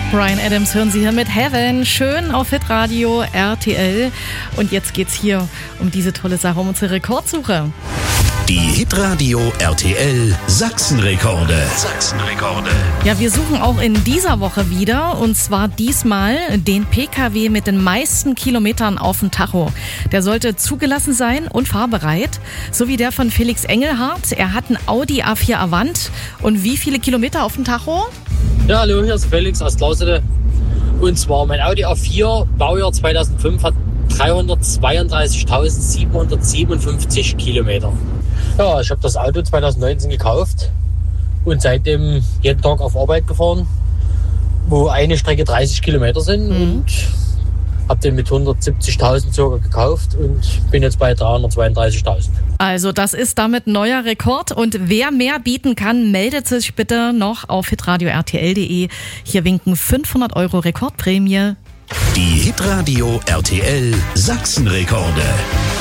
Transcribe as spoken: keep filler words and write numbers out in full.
Bryan Adams hören Sie hier mit Heaven, schön auf Hitradio R T L. Und jetzt geht's hier um diese tolle Sache, um unsere Rekordsuche. Die Hitradio R T L Sachsenrekorde. Sachsenrekorde. Ja, wir suchen auch in dieser Woche wieder, und zwar diesmal den P K W mit den meisten Kilometern auf dem Tacho. Der sollte zugelassen sein und fahrbereit, so wie der von Felix Engelhardt. Er hat einen Audi A vier Avant. Und wie viele Kilometer auf dem Tacho? Ja, hallo, hier ist Felix aus Lausede. Und zwar mein Audi A vier, Baujahr zweitausendfünf, hat dreihundertzweiunddreißigtausendsiebenhundertsiebenundfünfzig Kilometer. Ja, ich habe das Auto zweitausendneunzehn gekauft und seitdem jeden Tag auf Arbeit gefahren, wo eine Strecke dreißig Kilometer sind, mhm. und habe den mit hundertsiebzigtausend circa gekauft und bin jetzt bei dreihundertzweiunddreißigtausend. Also das ist damit neuer Rekord, und wer mehr bieten kann, meldet sich bitte noch auf hitradio R T L punkt de. Hier winken fünfhundert Euro Rekordprämie. Die Hitradio R T L Sachsenrekorde.